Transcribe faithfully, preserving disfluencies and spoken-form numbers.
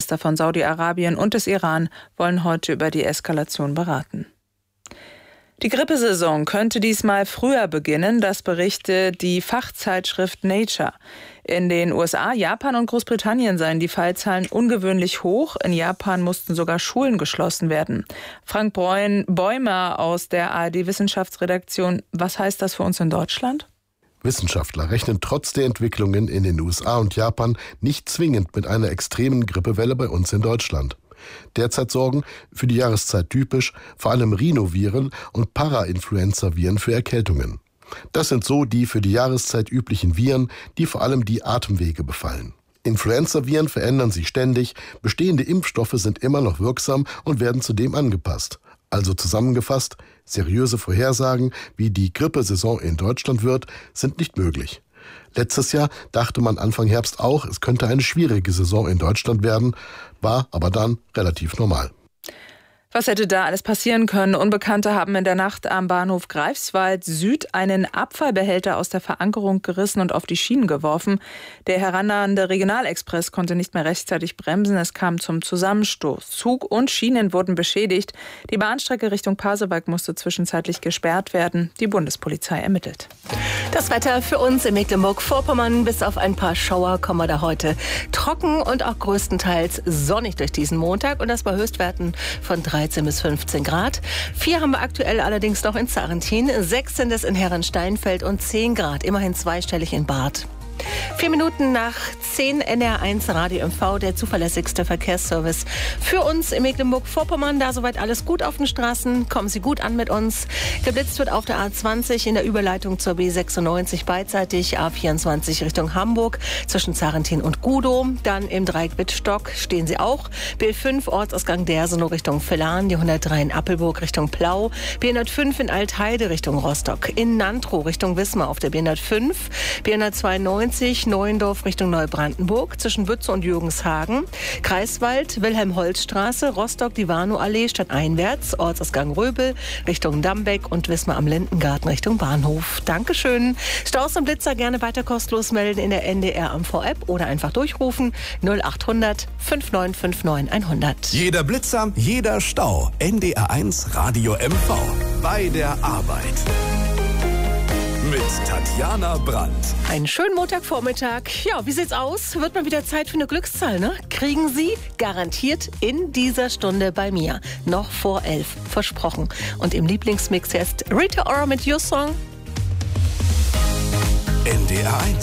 Außenminister von Saudi-Arabien und des Iran wollen heute über die Eskalation beraten. Die Grippesaison könnte diesmal früher beginnen, das berichtet die Fachzeitschrift Nature. In den U S A, Japan und Großbritannien seien die Fallzahlen ungewöhnlich hoch. In Japan mussten sogar Schulen geschlossen werden. Frank Bäumer aus der A R D-Wissenschaftsredaktion. Was heißt das für uns in Deutschland? Wissenschaftler rechnen trotz der Entwicklungen in den U S A und Japan nicht zwingend mit einer extremen Grippewelle bei uns in Deutschland. Derzeit sorgen, für die Jahreszeit typisch, vor allem Rhinoviren und Parainfluenza-Viren für Erkältungen. Das sind so die für die Jahreszeit üblichen Viren, die vor allem die Atemwege befallen. Influenza-Viren verändern sich ständig, bestehende Impfstoffe sind immer noch wirksam und werden zudem angepasst. Also zusammengefasst, seriöse Vorhersagen, wie die Grippesaison in Deutschland wird, sind nicht möglich. Letztes Jahr dachte man Anfang Herbst auch, es könnte eine schwierige Saison in Deutschland werden, war aber dann relativ normal. Was hätte da alles passieren können? Unbekannte haben in der Nacht am Bahnhof Greifswald Süd einen Abfallbehälter aus der Verankerung gerissen und auf die Schienen geworfen. Der herannahende Regionalexpress konnte nicht mehr rechtzeitig bremsen. Es kam zum Zusammenstoß. Zug und Schienen wurden beschädigt. Die Bahnstrecke Richtung Pasewalk musste zwischenzeitlich gesperrt werden. Die Bundespolizei ermittelt. Das Wetter für uns in Mecklenburg-Vorpommern. Bis auf ein paar Schauer kommen wir da heute trocken und auch größtenteils sonnig durch diesen Montag. Und das bei Höchstwerten von dreizehn bis fünfzehn Grad. Vier haben wir aktuell allerdings noch in Zarrentin. Sechs sind es in Herrensteinfeld und zehn Grad. Immerhin zweistellig in Barth. Vier Minuten nach zehn, N R eins Radio M V, der zuverlässigste Verkehrsservice für uns in Mecklenburg-Vorpommern. Da soweit alles gut auf den Straßen. Kommen Sie gut an mit uns. Geblitzt wird auf der A zwanzig in der Überleitung zur B sechsundneunzig beidseitig, A vierundzwanzig Richtung Hamburg zwischen Zarrentin und Gudow. Dann im Dreieck Wittstock stehen Sie auch. B fünf Ortsausgang Dersenow Richtung Villahn, die hundertdrei in Appelburg Richtung Plau, B hundertfünf in Altheide Richtung Rostock, in Nantrow Richtung Wismar auf der B hundertfünf, B hundertzweiundneunzig Neuendorf Richtung Neubrandenburg zwischen Bützow und Jürgenshagen, Kreiswald, Wilhelm-Holz-Straße, Rostock, die Warnow-Allee stadteinwärts, Ortsausgang Röbel Richtung Dambeck und Wismar am Lindengarten Richtung Bahnhof. Dankeschön. Staus und Blitzer gerne weiter kostenlos melden in der N D R A M V-App oder einfach durchrufen null achthundert neunundfünfzig neunundfünfzig hundert. Jeder Blitzer, jeder Stau. N D R eins Radio M V. Bei der Arbeit. Mit Tatjana Brandt. Einen schönen Montagvormittag. Ja, wie sieht's aus? Wird mal wieder Zeit für eine Glückszahl, ne? Kriegen Sie garantiert in dieser Stunde bei mir. Noch vor elf. Versprochen. Und im Lieblingsmix jetzt Rita Ora mit Your Song. N D R eins.